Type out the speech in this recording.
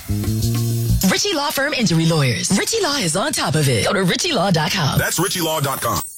Ritchie Law Firm Injury Lawyers. Ritchie Law is on top of it. Go to ritchielaw.com. That's ritchielaw.com.